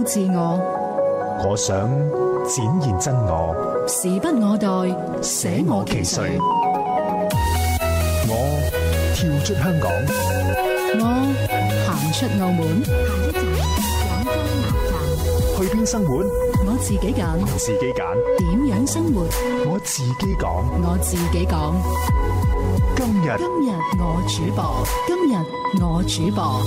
表自我， 我想展現真我， 時不我待，捨我其誰。 我跳出香港， 我行出澳門， 去邊生活？ 我自己揀， 自己揀。 點樣生活？ 我自己講。 我自己講。 今日我主播，今日我主播。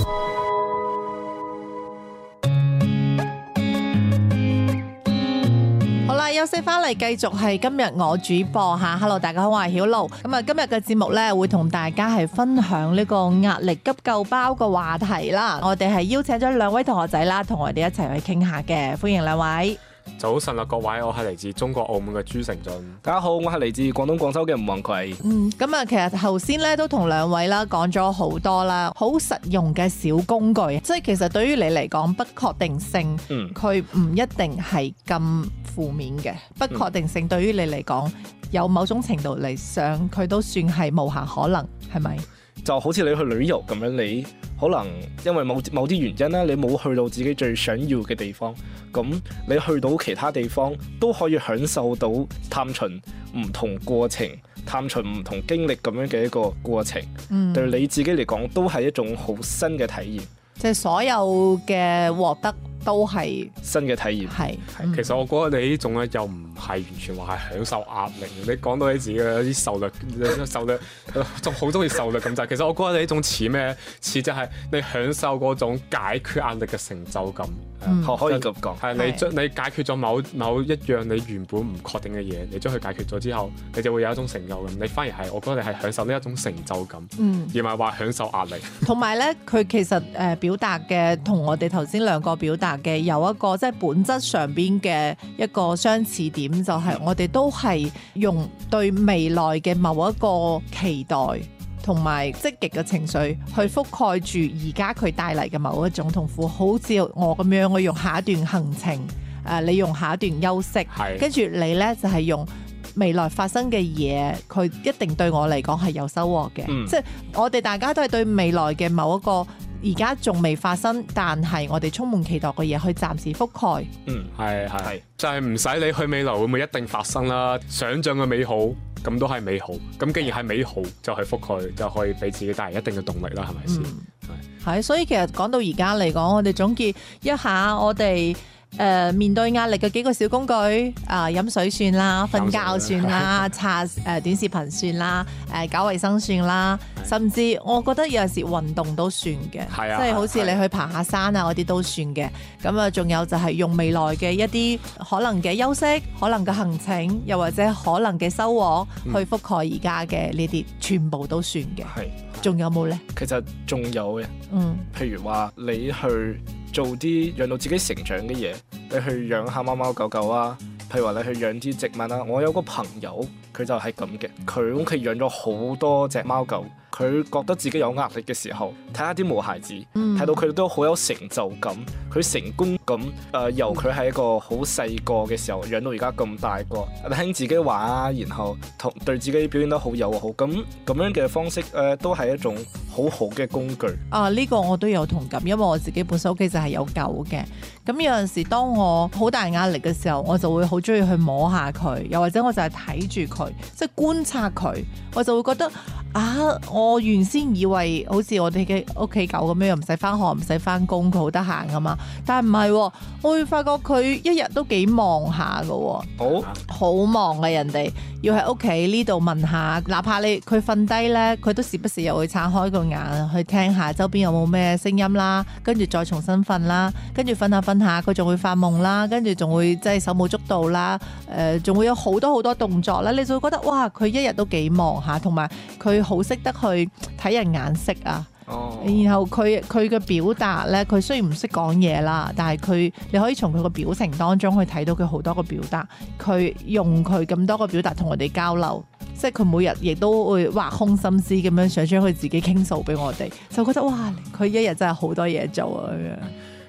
好啦，休息翻嚟，繼續係今日我主播吓。Hello， 大家好，我係曉露。咁啊，今日嘅節目咧會同大家係分享呢個壓力急救包嘅話題啦。我哋係邀請咗兩位同學仔啦，同我哋一齊去傾下嘅，歡迎兩位。 早晨啦，各位，我係嚟自中國澳門嘅朱成俊。 大家好，我係嚟自廣東廣州嘅吳宏葵。 咁啊，其實頭先咧都同兩位啦講咗好多啦，好實用嘅小工具，即係其實對於你嚟講，不確定性，佢唔一定係咁負面嘅。不確定性對於你嚟講，有某種程度嚟上，佢都算係無限可能，係咪？ 就好似你去旅遊咁樣，你可能因為某啲原因咧，你冇去到自己最想要嘅地方，咁你去到其他地方都可以享受到探尋唔同過程、探尋唔同經歷咁樣嘅一個過程。對你自己嚟講，都係一種好新嘅體驗。 即係所有嘅獲得都係新嘅體驗。 係， 其實我覺得你呢種咧又唔係完全話係享受壓力。你講到你自己嘅啲受力，仲好中意受力咁滯。其實我覺得你呢種似咩？似就係你享受嗰種解決壓力嘅成就感。 可以咁講。 係你解決咗某一樣你原本唔確定嘅嘢，你將佢解決咗之後，你就會有一種成就感。你反而係，我覺得你係享受呢一種成就感，而唔係話享受壓力。 同埋咧，佢其實表達嘅同我哋頭先兩個表達嘅有一個即係本質上邊嘅一個相似點，就係我哋都係用對未來嘅某一個期待同埋積極嘅情緒去覆蓋住而家佢帶嚟嘅某一種痛苦。好似我咁樣，我用下一段行程，你用下一段休息，跟住你呢就係用未來發生嘅嘢，佢一定對我嚟講係有收穫嘅。即係我哋大家都係對未來嘅某一個而家仲未發生，但係我哋充滿期待嘅嘢，去暫時覆蓋。 係，就係唔使你去未來會唔會一定發生啦，想像嘅美好咁都係美好。咁既然係美好，就係覆蓋，就可以俾自己帶嚟一定嘅動力啦，係咪先？ 係，所以其實講到而家嚟講，我哋總結一下我哋面對壓力嘅幾個小工具，飲水算啦，瞓覺算啦，刷短視頻算啦，搞衛生算啦，甚至我覺得有陣時運動都算嘅，即係好似你去爬下山啊嗰啲都算嘅。咁啊，仲有就係用未來嘅一啲可能嘅休息、可能嘅行程，又或者可能嘅收穫，去覆蓋而家嘅呢啲，全部都算嘅。仲有冇呢？ 其實仲有嘅，譬如話你去做啲讓到自己成長嘅嘢，你去養下貓貓狗狗啊，譬如話你去養啲植物啊。我有個朋友，佢就係咁嘅，佢屋企養咗好多隻貓狗。佢覺得自己有壓力嘅時候，睇下啲毛孩子，睇到佢哋都好有成就感，佢成功咁由佢係一個好細個嘅時候養到而家咁大個，聽自己話啊，然後對自己表現得好友好，咁樣嘅方式都係一種好好嘅工具。 呢個我都有同感，因為我自己本身屋企就係有狗嘅。咁有陣時當我好大壓力嘅時候，我就會好中意去摸下佢，又或者我就係睇住佢，即係觀察佢，我就會覺得我原先以為好似我哋嘅屋企狗咁樣，又唔使翻學唔使翻工，佢好得閒噶嘛，但係唔係，我會發覺佢一日都幾忙下噶，好忙嘅。人哋要喺屋企呢度問下，哪怕佢瞓低呢，佢都時不時又會撐開個眼去聽下周邊有冇咩聲音啦，跟住再重新瞓啦，跟住瞓下瞓下佢仲會發夢啦，跟住仲會即係手舞足蹈啦，仲會有好多好多動作啦，你就會覺得哇，佢一日都幾忙下，同埋佢好識得去睇人眼色啊。然後佢嘅表達呢，佢雖然唔識講嘢啦，但係你可以從佢個表情當中去睇到佢好多個表達，佢用佢咁多個表達同我哋交流，即係佢每日亦都會挖空心思咁樣想將佢自己傾訴俾我哋，就覺得哇，佢一日真係好多嘢做啊咁樣。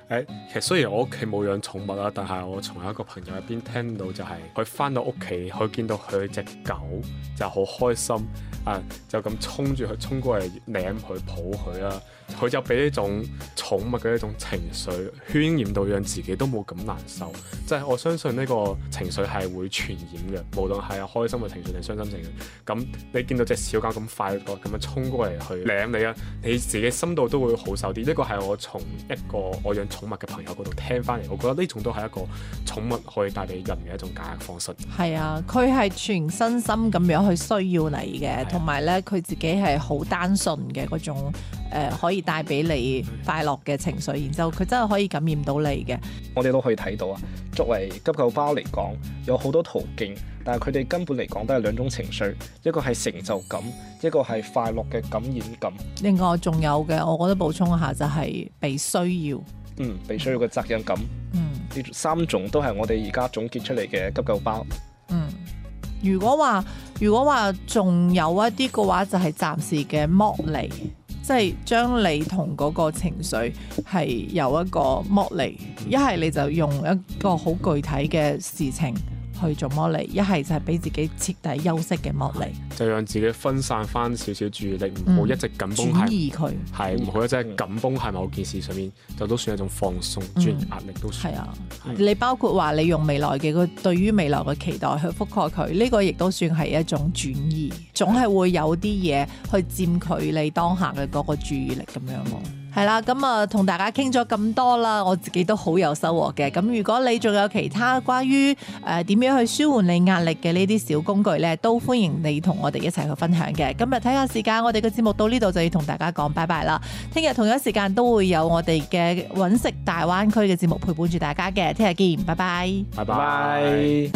其實雖然我屋企冇養寵物啦，但係我從一個朋友入邊聽到就係佢翻到屋企，佢見到佢隻狗就好開心啊，就咁衝過嚟舐佢抱佢啦，佢就俾呢種寵物嘅一種情緒渲染到，讓自己都冇咁難受。即係我相信呢個情緒係會傳染嘅，無論係開心嘅情緒定傷心情緒。咁你見到隻小狗咁快咁樣衝過嚟去舐你啊，你自己心度都會好受啲。呢個係我從一個我養寵物嘅朋友嗰度聽翻嚟，我覺得呢種都係一個寵物可以帶俾人嘅一種解壓方式。 係啊，佢係全身心咁樣去需要你嘅，同埋咧佢自己係好單純嘅嗰種。可以帶俾你快樂嘅情緒，然之後佢真係可以感染到你嘅。 我哋都可以睇到啊，作為急救包嚟講，有好多途徑，但係佢哋根本嚟講都係兩種情緒，一個係成就感，一個係快樂嘅感染感。 另外仲有嘅，我覺得補充一下就係被需要。 被需要嘅責任感。呢三種都係我哋而家總結出嚟嘅急救包。 如果話仲有一啲嘅話，就係暫時嘅剝離。即係將你同嗰個情緒係有一個剝離，一係你就用一個好具體嘅事情去做剝離，一係就係俾自己徹底休息嘅剝離， 就讓自己分散翻少少注意力，唔好一直緊繃轉移佢， 係唔好一直緊繃喺某件事上面，就都算一種放鬆，轉移壓力都算。係啊， 你包括話你用未來嘅對於未來嘅期待去覆蓋佢，呢個亦都算係一種轉移，總係會有啲嘢去佔據你當下嘅嗰個注意力咁樣咯。係啦，咁啊同大家傾咗咁多啦，我自己都好有收穫嘅。咁如果你仲有其他關於點樣去舒緩你壓力嘅呢啲小工具呢，都歡迎你同我哋一齊去分享嘅。今日睇下時間，我哋嘅節目到呢度就要同大家講拜拜啦。聽日同一時間都會有我哋嘅揾食大灣區嘅節目陪伴住大家嘅，聽日見，拜拜， 拜拜。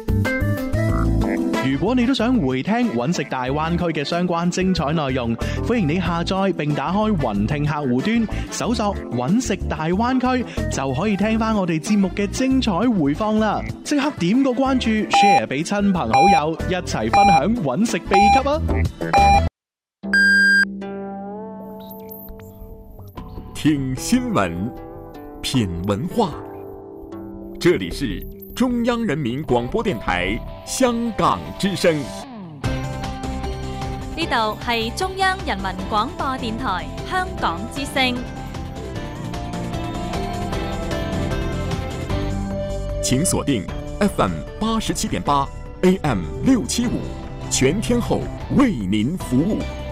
如果你都想回聽揾食大灣區嘅相關精彩內容，歡迎你下載並打開雲聽客戶端，搜索揾食大灣區，就可以聽翻我哋節目嘅精彩回放啦！即刻點個關注 ，share 俾親朋好友，一齊分享揾食秘笈啊！ 聽新聞，品文化，這裏是中央人民廣播電台香港之聲。 呢度係中央人民廣播電台香港之聲。 請鎖定 FM 87.8 AM 675，全天候為您服務。